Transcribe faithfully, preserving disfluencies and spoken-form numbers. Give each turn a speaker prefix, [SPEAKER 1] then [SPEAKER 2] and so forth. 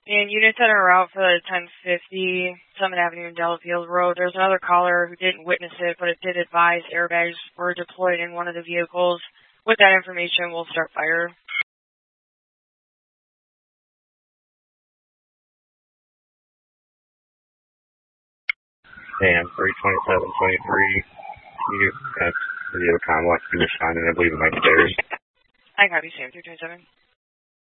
[SPEAKER 1] And units that are out for the ten fifty Summit Avenue and Delafield Road, there's another caller who didn't witness it, but it did advise airbags were deployed in one of the vehicles. With that information, we'll start fire.
[SPEAKER 2] And three twenty-seven twenty-three, you got video com left in your sign, and I believe it might be theirs.
[SPEAKER 1] I copy, Sam three twenty-seven.